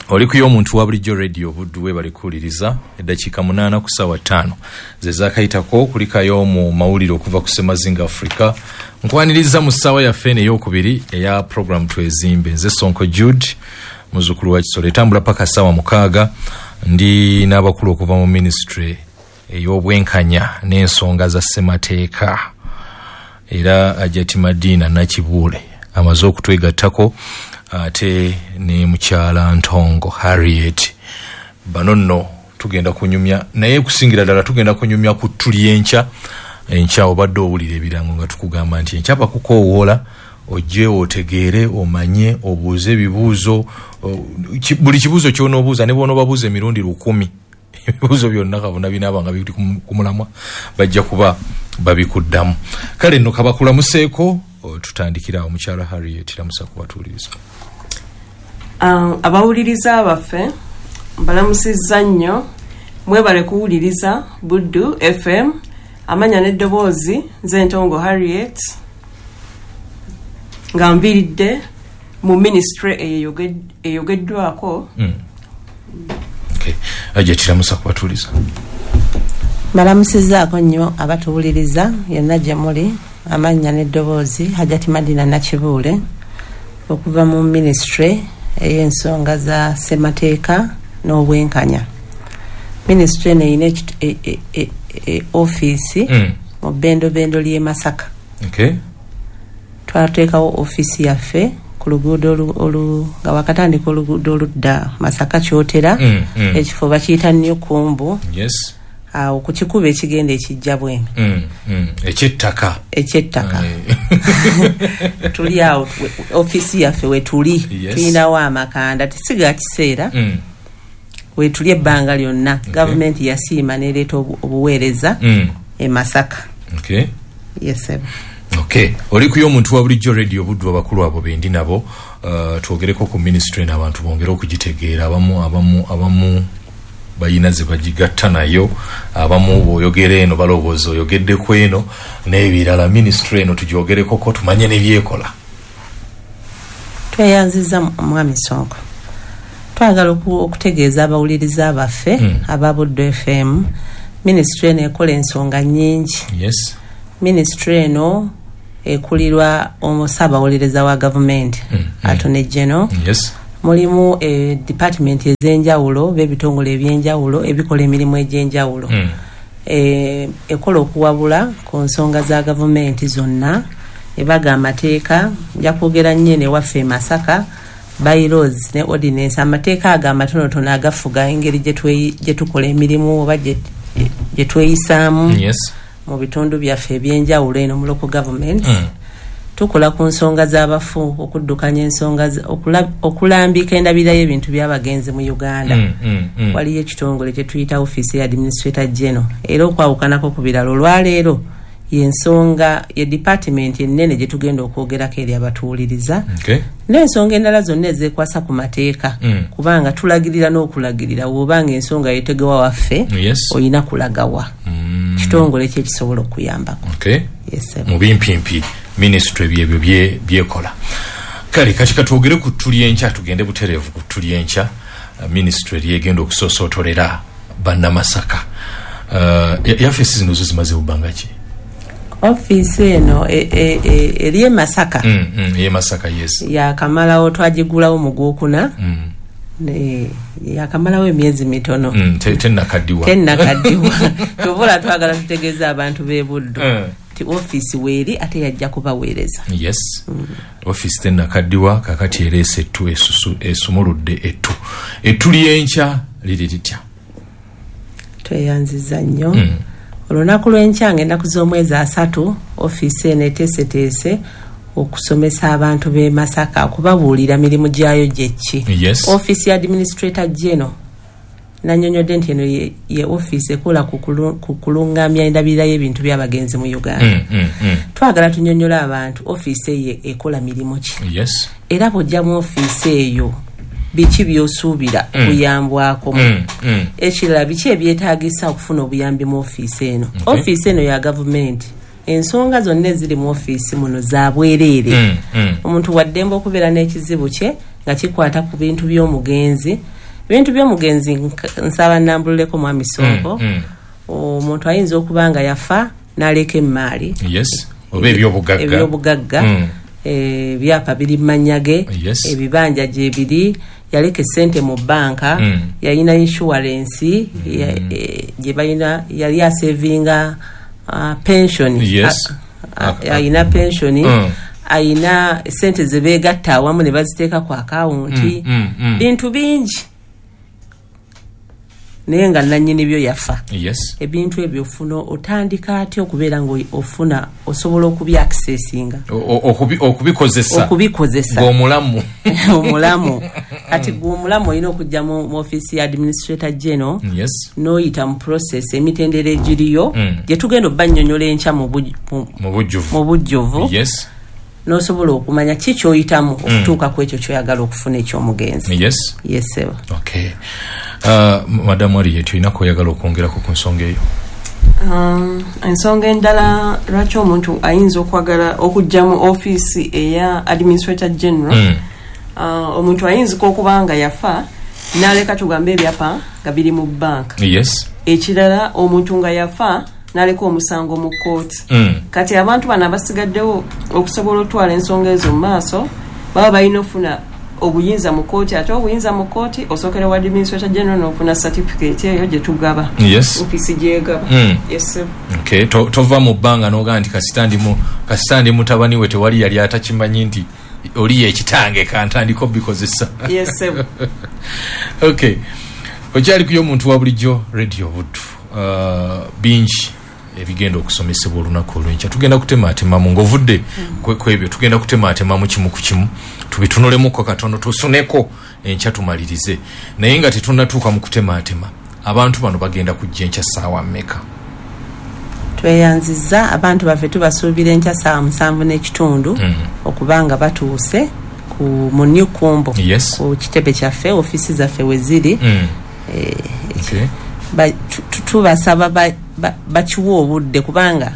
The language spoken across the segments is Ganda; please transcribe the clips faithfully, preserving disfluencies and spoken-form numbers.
oli kuyo omuntu wa bulijjo radio budduwe bali kuwuliriza eddakiika munaana ku ssaawa ttaano ze zaakayitako kulikayo mu mawulire okuva ku Semazinga Africa nkwaniriza mu ssaawa yaffe eno ey'okubiri eya program Twezimbe. Nze Sonko Jude muzzukulu wa Kisolo etambula paka ssaawa mukaaga. Ndi n'abakulu okuva mu ministry ey'obwenkanya n'ensonga za ssemateeka era Ajati Madina Nakibuule amaze okutwegattako ate ne mukyala Ntongo Harriet. Bano nno tugenda kunyumya naye kusingira ddala tugenda kunyumya ku tuli encha encha obadde owulira ebirango nga tukugamba nti encha bakukowoola ojje otegeere omanye obuuze ebibuuzo buli kibuuzo ky'onoobuuza ne bw'onoobabuuza emirundi lukumi ebibuuzo byonna kabona binaaba nga biri ku mulamwa bajja kuba babikuddamu. Kale nno kabakulamuseeko tutandikira omukyala Harriet lamusa kubatuuliriza. Uh, abawuliriza baffe mbalamusizza nnyo mwebale kuwuliriza Buddu F M amanya n'eddoboozi nze Ntongo Harriet nga mbiridde mu ministry eyogeddwako. Mm. Okay. Ajja lamusa kubatuuliriza. Mbalamusizzaako nnyo abatuwuliriza yenna gye muli amanya n'eddoboozi Ajati Madina Nakibuule okuva mu ministry ey'ensonga za ssemateeka n'obwenkanya. Ministry eno eyina e, e, e, e, ofiisi mm. mu bbendobendo ly'e Masaka. Okay. Twateekawo ofiisi yaffe ku luguudo olu nga wakatandika oluguudo oludda Masaka Kyotera mm, mm. ekifo bakiyita New Kumbu. Yes. Awo ku kikubo ekigenda ekijja bwemi mm, mm. ekyettaka ekyettaka tuli awo ofiisi yaffe wetuli. Yes. Tulinawo amakanda tisiga kiseera mm. wetuli ebbanga lyonna. Okay. Gavumenti yasiima nereeta obuweereza mm. e Masaka. Okay. Yes sir. Okay. Oli kuyo omuntu wa bulijjo radio Buddu abakulu abo bendi nabo uh, twogereko ku ministry n'abantu bongera okugitegeera abamu abamu abamu bayina ze bagigatta nayo abamu boyogera eno balowooza oyogedde ku eno n'ebirala ministry eno tugyogereko ko tumanye ne byekola. Tweyanziza Mwami Sonko twagala okutegeeza abawuliriza abaffe mm. aba Buddu F M ministry eno ekola ensonga nnyingi. Yes. Ministry eno ekulirwa omusaabawolereza wa gavumenti mm. mm. Attorney General. Yes. Mulimu e department ez'enjawulo b'ebitongole ebyenjawulo ebikola emirimu egy'enjawulo mm. e, ekola okuwabula ku nsonga za gavumenti zonna ebaga amateeka nja kwogera nnyo ne waffe Masaka bylaws ne ordinance amateeka ago amatonotono agafuga engeri gye tukola emirimu oba gye tweyisaamu. Yes. mu bitundu byaffe ebyenjawulo eno mu local government mm. tukola ku nsonga z'abafu okuddukanya ensonga okulambika endabira y'ebintu by'abagenzi mu Uganda. mm, mm, mm. Waliyo ekitongole kye tuyita Office ya Administrator General era okwawukanako ku biralo olwaleero y'ensonga ye department ennene gye tugenda okwogerako eri abatuwuliriza. Okay. N'ensonga endala zonna ezeekwasa ku mateeka mm. kubanga tulagirira n'okulagirira w'obanga ensonga yetegewa waffe. Yes. Oyina kulagawa mm. kitongole kye kisobola okuyambako. Okay. Yes, mu bimpimpi ministry byebyo bye byekola. Kale kati katwogere ku tuli encha tugende buterevu ku tuli encha uh, ministry lyegenda okusosootolera bannamasaka. Uh, yafesi zino zo zimaze bubanga ki? Office eno eri e, e, Masaka. Mm, mm, ye Masaka yes. Ya kamalawo twagigulawo mu Gwokuna. Mm. Ne ya kamalawo emyezi mitono. Mm, tenna kaddiwa. Tenna kaddiwa. Tuvola twagala tutegeeza abantu be Buddu. Mm. Ti office weeri ate yajja kubaweereza. Yes. Mm. Office tenna kaddiwa kakati erese ettu esusu esumuludde ettu. Etuli encha liri litya. Tweyanziza nnyo. Mm. Olunaku lw'enkya ng'ennaku z'omwezi asatu ofiisi eno eteeseteese okusomesa abantu b'e Masaka okubabuulira mirimu gyayo gyeki. Yes. Office ya Administrator General nannyonnyodde nti eno ye, ye ofiisi ekola ku kulungamya endabirira y'ebintu by'abagenzi mu Uganda. Mm, mm, mm. Twagala tunnyonnyola abantu ofiisi eyo ekola mirimu ki. Yes. Era bw'ojja mu ofiisi eyo biki byosuubira mm. kuyambwako. Mm, mm. Ekirala biki ebyetaagisa okufuna obuyambi mu ofiisi eno. Okay. Ofiisi eno ya gavumenti ensonga zonna eziri mu ofiisi muno za bwereere. mm, mm. Omuntu waddemba okubeera n'ekizibu kye nga kikwata ku bintu by'omugenzi. Ebintu by'omugenzi nsaba nambululeko mwami Sonko. Mm, mm. Omuntu ayinza okuba nga yafa n'aleka emmaali. Yes. Oba ebyobugagga. Ebyobugagga. Mm. E, byapa biri manyage. Yes. Ebibanja gye biri. Yaleka sente mu banka. Mm. Yalina insurance. Mm. Ya, e, gye balina yali asevinga uh, pension. Yes. Ayina pension. Mm. Ayina sente ze begatta awamu ne baziteeka ku akawunti. Mm, mm, mm. Bintu bingi. Naye nga nannyini byo yafa. Yes. Ebintu ebyo ofuna otandika ati okubeera nga ofuna osobola okubi accessinga. Okubi okubikozesa. Okubikozesa. Omulamu. Omulamu. Kati omulamu olina okujja mu office ya administrator general. Yes. Noyita mu process emitendera egiriyo. Mm. Gye tugenda obbannyonnyola enkya mu bujjuvu. Mu bujjuvu. Yes. Nosobola okumanya ki ky'oyitamu okutuuka ku ekyo ky'oyagala okufuna eky'omugenzi. Yes. Yes, sir. Okay. Uh, Madam Wari, tulina kweyagala okwongerako ku nsonga eyo. Um, ensonga endala lwaki omuntu ayinza okwagala okujja mu office eya administrator general. Mm. Uh, omuntu ayinza okuba nga yafa n'aleka tugambe ebyapa nga biri mu bank. Yes. Ekirala omuntu nga yafa n'aleka omusango mu kooti. Mm. Kati abantu bano abasigaddewo okusobola otwala ensonga ezo mu maaso baba balina ofuna obuyinza mu kooti, ate obuyinza mu kooti osookera wa administrator general n'ofuna certificate eyo gye tugaba. Yes. Office gyegaba. Mm. Yes, sir. Okay, to, tova mu bbanga n'ogaa nti kasitandi mu kasitandi mutabani we tewali yali atakimanyi nti oli ekitange kantandiko bikozesa. Yes, sir. Okay. Okyali kuyo omuntu wa bulijjo Radio Buddu. Uh, bingi ebigenda okusomesebwa olunaku olw'enkya tugenda kutematemamu ng'ovudde mm. kwebyo tugenda kutematemamu kimu ku kimu tubitunulemu katono tusuneko enkya tumalirize naye nga tetunnatuuka mu kutematema abantu bano bagenda kujja enkya ssaawa mmeka? Tweyanzizza abantu baffe tubasuubira enkya ssaawa musanvu n'ekitundu mm. okuba batuuse ku mu New Kumbo. Yes. Ku kitebe kyaffe ofisi zaffe we ziri. Mm. Eh, okay. Ba tubasaba ba bakiwa obudde kubanga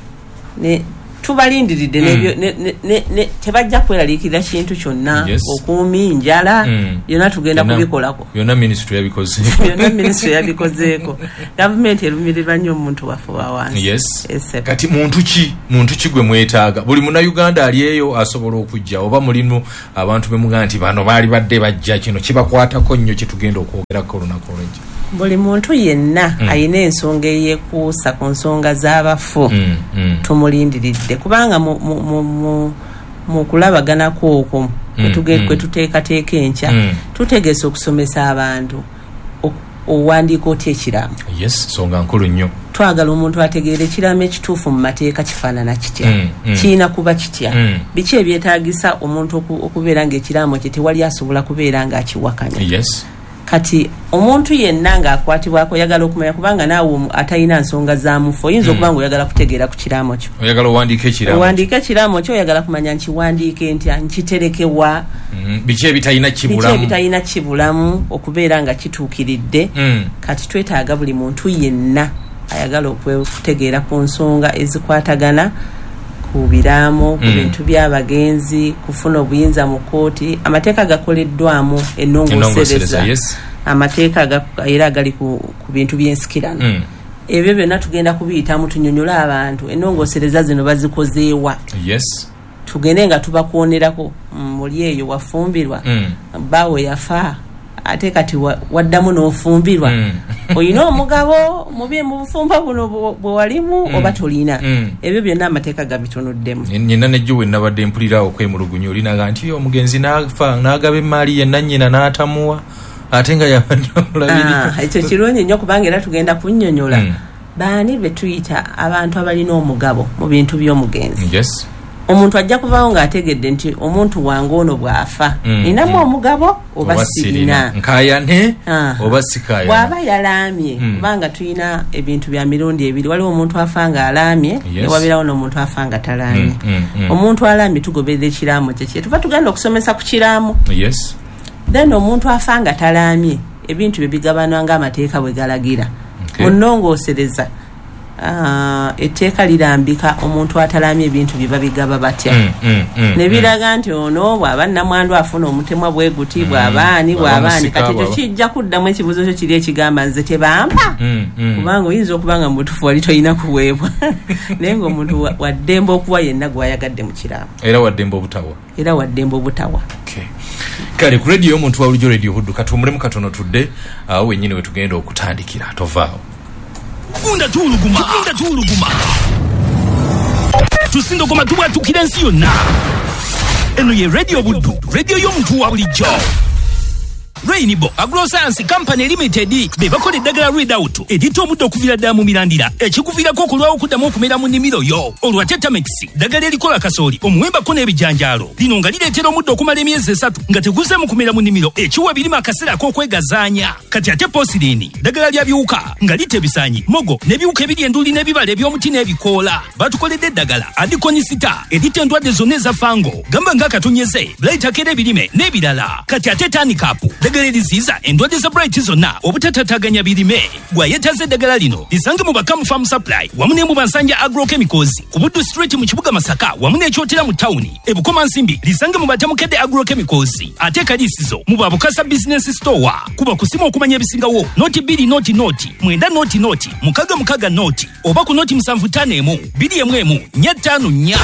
ne tubalindiridde mm. nebyo ne, ne, ne, ne tebajja kweraliikirira kintu kyonna. Yes. Okuumi njala mm. byonna tugenda kubikolako. Byonna ministry yabikoze. Byonna ministry yabikozeeko. Government erumirirwa nnyo omuntu waffe wa wansi. Yes. Yes. Kati muntu ki muntu ki gwe mwetaaga buli muna Uganda ali eyo asobola okujja oba mulimu abantu bemuga nti bano baali badde bajja kino kibakwatako nnyo kitugenda okwogerako olunaku olw'enkya? Buli muntu yenna mm. ayina ensonga eyekuusa ku nsonga z'abafu mm, mm. tumulindiridde kubanga mu, mu, mu, mu, mu kulabaganako okwo mm, mm. kwe tuteekateeka enkya mm. tutegeeza okusomesa abantu owandiika otya ekiraamo. Yes, nsonga nkulu nnyo. Twagala omuntu ategeera ekiraamo ekituufu mu mateeka kifaanana kitya mm, mm. kiina kuba kitya mm. biki ebyetaagisa omuntu okubeera ng'ekiraamo kye tewali asobola kubeera ng'akiwakanya. Yes. Kati omuntu yenna ng'akwatibwako oyagala okumanya kubanga naawe atalina nsonga z'amufu oyinza okuba nga oyagala kutegeera ku kiraamo kyo. Oyagala owandiika ekiraamo. Owandiika ekiraamo kyo oyagala kumanya nkiwandiike ntya nkiterekewa. Mm, biki ebitalina kibulamu. Biki ebitalina kibulamu okubeera nga kituukiridde. Mm. Kati twetaaga buli muntu yenna ayagala okutegeera ku nsonga ezikwatagana ku biraamo, ku bintu mm. by'abagenzi, kufuna obuyinza mu kooti. Amateeka gakoleddwamu ennongoosereza. Yes. Amateeka era gali ku, ku bintu by'ensikirano. Mm. Ebyo byonna tugenda kubiyitamu tunyonyola abantu ennongoosereza zino bazikozeewa. Yes. Tugende nga tubakuonerako muli eyo wafumbirwa mm. bawe yafa ate kati waddamu n'ofumbirwa mm. oyina omugabo mubi mu bufumba buno bwe walimu mm. oba tolina mm. ebyo byonna amateeka gabitunuddemu. Nnyina nejjo we nabadde mpulira okwemulugunya olinaga nti omugenzi n'afa n'agaba emmaali yenna nnyina n'atamuwa ate nga yabadde omulabirira. Ekyo kirungi nnyo kubanga era tugenda kunnyonnyola mm. baani be tuyita abantu abalina omugabo mu bintu by'omugenzi. Yes. Omuntu ajja kuvaawo ng'ategedde nti omuntu wange ono bw'afa mm, ninamu mm. omugabo oba sirina nkaya ne oba sikaya bw'aba yalaamye mm. kubanga tulina ebintu bya mirundi ebiri waliwo omuntu afa nga alaamye yes. ne wabirawo n'omuntu afa nga talaamye mm, mm, mm. omuntu alaamye tugoberera ekiraamo kyekye tuva tugenda okusomesa ku kiraamo. Yes. Then omuntu afa nga talaamye ebintu bye bigabanwa ng'amateeka bwe galagira okay. mu nnongoosereza uh, etteeka lirambika omuntu atalamye ebintu bye babigaba batya mm, mm, mm, ne biraga nti ono bw'aba nnamwandu afuna omutemwa bwe guti mm, bw'abaani bw'abaani kati ekyo kijja kuddamu ekibuzo kyo kiri ekigamba nze tebampa mm, mm. kubanga oyinza okubanga mu butuufu wali tolina kuweebwa naye ng'omuntu waddembe okuwa yenna gwayagadde mu kiraamu era waddembe obutawa era waddembe obutawa okay. Kale ku radio y'omuntu wa bulijjo radio Huddu katumulemu katono tudde awo wennyini we tugenda okutandikira tovaawo funda tuuluguma funda tuuluguma tusindogoma tubwatukira ensi yonna eno ye radio Buddu radio y'omuntu wa bulijjo Rainbow Agroscience Company Limited be bakola eddagala Readout edita omuddo okuvira ddala mu mirandira ekikuviirako okulwawo okuddamu okumera mu nnimiro yo olwa Tetamix ddagala erikola kasooli omuwembako n'ebijanjaalo lino nga lireetera omuddo okumala emyezi esatu nga teguze mu kumera mu nnimiro ekiwa birima akaseera ak'okwegazaanya kati ate Posirini ddagala lya biwuka nga lita ebisaanyi mogo n'ebiwuka ebiri enduli n'ebibala eby'omuti n'ebikoola batukoledde eddagala Adikonisita edita endwadde zonna eza fango gamba ng'akatonyeze Blightakera ebirime n'ebirala kati ate Tanikapu eddagala eriziiza endwadde za Bright zonna obutatataaganya birime gwayetaze eddagala lino lisange mu Bakamu Farm Supply wamu ne mu Bansanja Agrochemicals ku Buddu Street mu kibuga Masaka wamu n'ekyotera mu tawuni e Bukoma Nsimbi lisange mu Batamukedde Agrochemicals ate kaliisizo mu Babukasa Business Store kuba kusima okumanya ebisingawo noti bbiri noti noti mwenda noti noti mukaga mukaga noti oba ku noti musanvu ttaano emu bbiri emu emu nnya ttaano nnya.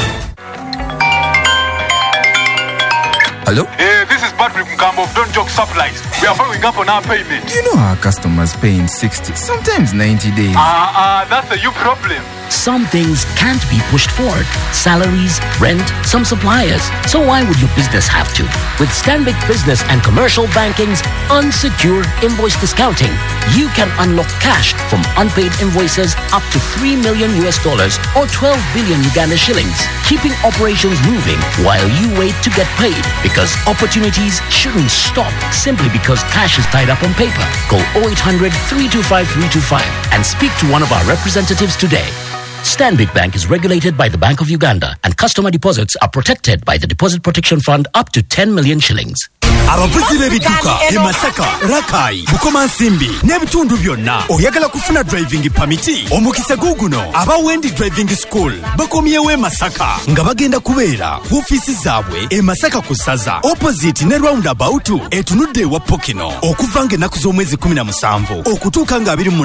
Hello? Hey, this is Patrick Mkambo of Don't Joke Supplies. We are following up on our payment. You know our customers pay in sixty, sometimes ninety days. Ah, uh, uh, that's a you problem. Some things can't be pushed forward. Salaries, rent, some suppliers. So why would your business have to? With Stanbic Business and Commercial Banking's unsecured invoice discounting, you can unlock cash from unpaid invoices up to three million U S dollars or twelve billion Uganda shillings, keeping operations moving while you wait to get paid. Because opportunities shouldn't stop simply because cash is tied up on paper. Call oh eight hundred, three two five, three two five and speak to one of our representatives today. Stanbic Bank is regulated by the Bank of Uganda and customer deposits are protected by the Deposit Protection Fund up to ten million shillings. abavuzi b'ebidduka e Masaka, Rakai, Bukoma Nsimbi n'ebitundu byonna oyagala kufuna driving permit omukisa guguno aba Wendi Driving School bakomyewo e Masaka nga bagenda kubeera ku ofiisi zaabwe e Masaka ku Saza opposite ne roundabout etunudde ewa Pokino okuva ng'ennaku z'omwezi kumi na musanvu okutuuka nga abiri